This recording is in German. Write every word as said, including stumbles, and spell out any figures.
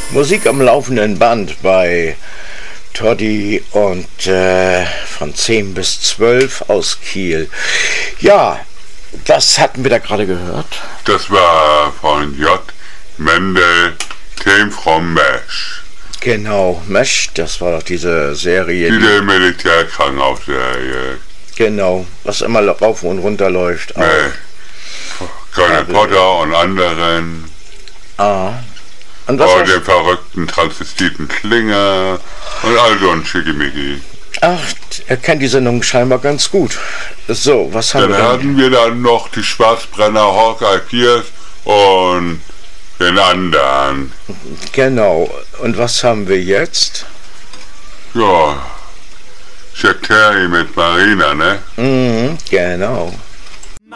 Musik am laufenden Band bei Toddy und äh, von zehn bis zwölf aus Kiel. Ja, was hatten wir da gerade gehört? Das war von J. Mendel, Came from Mesh. Genau, Mesh, das war doch diese Serie. Diese Militärkrankenhausserie. Genau, was immer rauf und runter läuft. Nee. Colonel Potter und anderen. Ah. Und was oh, den verrückten Transvestiten Klinger und all so ein Schickimicki. Ach, er kennt die Sendung scheinbar ganz gut. So, was haben dann wir Dann hatten wir dann noch die Schwarzbrenner Hawkeye Pierce und den anderen. Genau. Und was haben wir jetzt? Ja, Jack Terry mit Marina, ne? Mhm, genau.